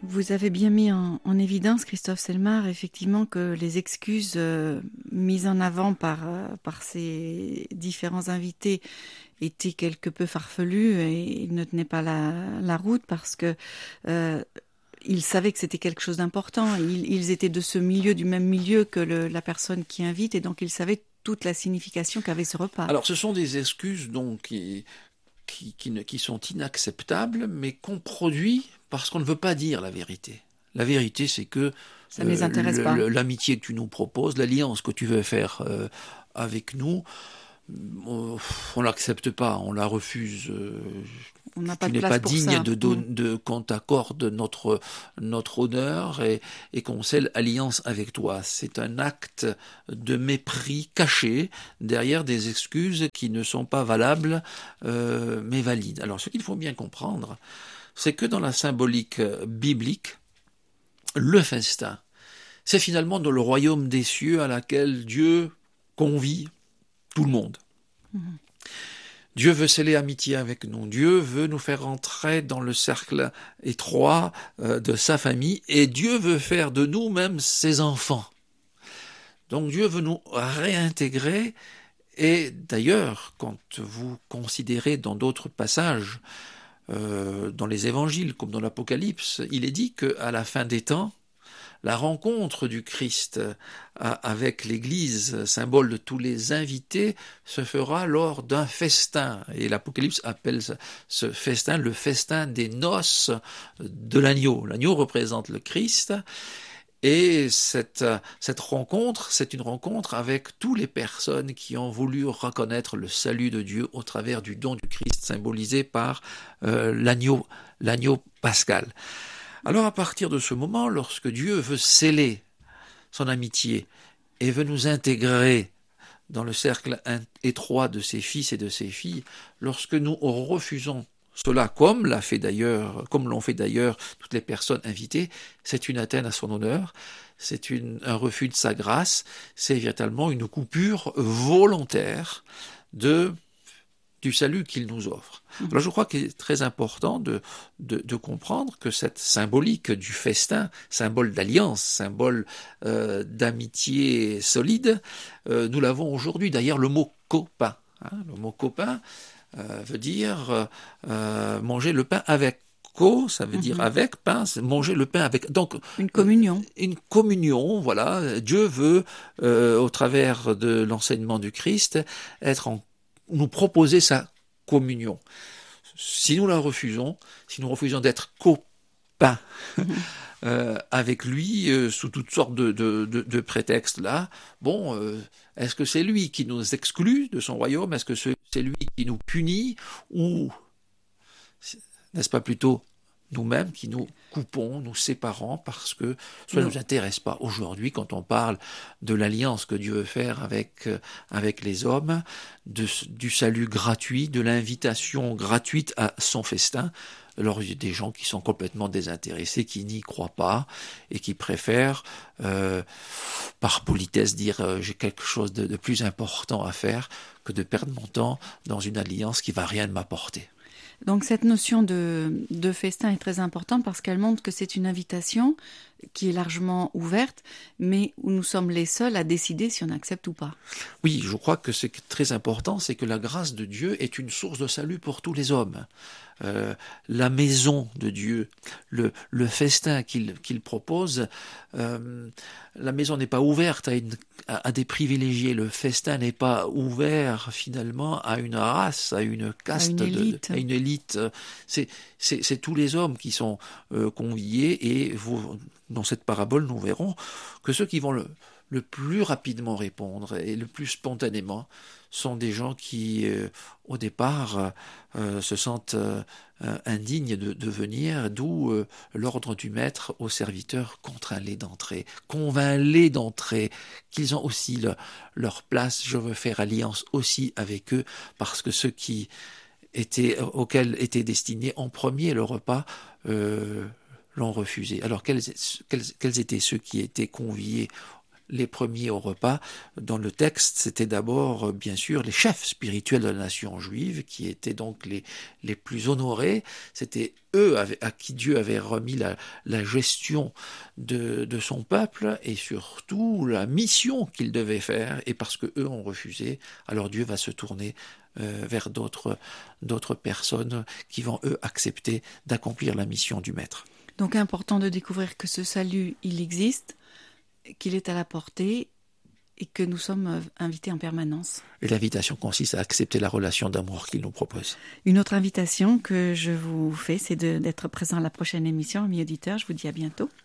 Vous avez bien mis en évidence, Christophe Selmar, effectivement, que les excuses mises en avant par ces différents invités étaient quelque peu farfelues et ne tenaient pas la route parce que ils savaient que c'était quelque chose d'important. Ils étaient de ce milieu, du même milieu que la personne qui invite, et donc ils savaient toute la signification qu'avait ce repas. Alors, ce sont des excuses donc qui sont inacceptables, mais qu'on produit parce qu'on ne veut pas dire la vérité. La vérité, c'est que Ça ne les intéresse pas. l'amitié que tu nous proposes, l'alliance que tu veux faire avec nous, on l'accepte pas, on la refuse. On n'a pas Tu de n'es place pas pour digne ça. de qu'on t'accorde notre honneur et qu'on scelle alliance avec toi. C'est un acte de mépris caché derrière des excuses qui ne sont pas valables mais valides. Alors ce qu'il faut bien comprendre, c'est que dans la symbolique biblique, le festin, c'est finalement dans le royaume des cieux à laquelle Dieu convie tout le monde. Dieu veut sceller amitié avec nous. Dieu veut nous faire entrer dans le cercle étroit de sa famille et Dieu veut faire de nous même ses enfants. Donc Dieu veut nous réintégrer et d'ailleurs, quand vous considérez dans d'autres passages, dans les évangiles comme dans l'Apocalypse, il est dit qu'à la fin des temps, la rencontre du Christ avec l'Église, symbole de tous les invités, se fera lors d'un festin. Et l'Apocalypse appelle ce festin le festin des noces de l'agneau. L'agneau représente le Christ. Et cette rencontre, c'est une rencontre avec toutes les personnes qui ont voulu reconnaître le salut de Dieu au travers du don du Christ, symbolisé par l'agneau pascal. Alors à partir de ce moment, lorsque Dieu veut sceller son amitié et veut nous intégrer dans le cercle étroit de ses fils et de ses filles, lorsque nous refusons cela, comme l'ont fait d'ailleurs toutes les personnes invitées, c'est une atteinte à son honneur, c'est un refus de sa grâce, c'est véritablement une coupure volontaire du salut qu'il nous offre. Alors je crois qu'il est très important de comprendre que cette symbolique du festin, symbole d'alliance, symbole d'amitié solide, nous l'avons aujourd'hui. D'ailleurs, le mot copain, le mot copain veut dire manger le pain avec. Ça veut dire avec, pain, c'est manger le pain avec. Donc une communion. Une communion, voilà. Dieu veut, au travers de l'enseignement du Christ, nous proposer sa communion. Si nous la refusons, si nous refusons d'être copains avec lui sous toutes sortes de prétextes là, est-ce que c'est lui qui nous exclut de son royaume? Est-ce que c'est lui qui nous punit? Ou n'est-ce pas plutôt nous-mêmes qui nous coupons, nous séparons parce que cela ne nous intéresse pas. Aujourd'hui, quand on parle de l'alliance que Dieu veut faire avec les hommes, du salut gratuit, de l'invitation gratuite à son festin, alors il y a des gens qui sont complètement désintéressés, qui n'y croient pas et qui préfèrent, par politesse, dire j'ai quelque chose de plus important à faire que de perdre mon temps dans une alliance qui va rien m'apporter. Donc cette notion de festin est très importante parce qu'elle montre que c'est une invitation qui est largement ouverte, mais où nous sommes les seuls à décider si on accepte ou pas. Oui, je crois que c'est très important, c'est que la grâce de Dieu est une source de salut pour tous les hommes. La maison de Dieu, le festin qu'il propose, la maison n'est pas ouverte à des privilégiés, le festin n'est pas ouvert finalement à une race, à une caste, à une élite. C'est tous les hommes qui sont conviés et dans cette parabole nous verrons que ceux qui vont le plus rapidement répondre et le plus spontanément sont des gens qui, au départ, se sentent indignes de venir, d'où l'ordre du maître aux serviteurs: contrains-les d'entrer, convaincs-les d'entrer, qu'ils ont aussi leur place. Je veux faire alliance aussi avec eux, parce que ceux auxquels était destiné en premier le repas l'ont refusé. Alors quels étaient ceux qui étaient conviés les premiers au repas. Dans le texte, c'était d'abord, bien sûr, les chefs spirituels de la nation juive, qui étaient donc les plus honorés. C'était eux à qui Dieu avait remis la gestion de son peuple et surtout la mission qu'ils devaient faire. Et parce que eux ont refusé, alors Dieu va se tourner vers d'autres personnes qui vont, eux, accepter d'accomplir la mission du Maître. Donc important de découvrir que ce salut, il existe, qu'il est à la portée et que nous sommes invités en permanence. Et l'invitation consiste à accepter la relation d'amour qu'il nous propose. Une autre invitation que je vous fais, c'est d'être présent à la prochaine émission. Amis auditeurs, je vous dis à bientôt.